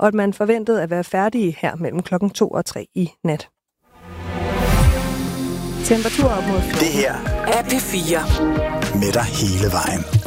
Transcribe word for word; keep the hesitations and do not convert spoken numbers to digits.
og at man forventede at være færdige her mellem klokken to og tre i nat. Temperatur op mod fjorten. Det her er P fire. Med dig hele vejen.